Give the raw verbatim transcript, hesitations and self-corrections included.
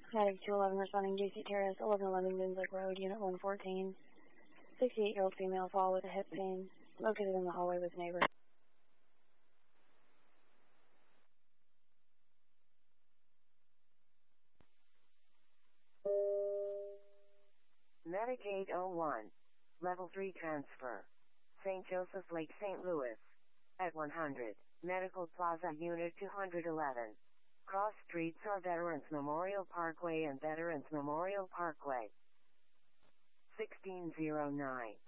Medic two eleven responding J C Terrace, eleven eleven Binzick Road, Unit one fourteen. sixty-eight-year-old female fall with a hip pain, located in the hallway with neighbor. Medic eight oh one. Level three transfer. Saint Joseph Lake, Saint Louis. At one hundred. Medical Plaza Unit two eleven. Cross streets are Veterans Memorial Parkway and Veterans Memorial Parkway. sixteen oh nine.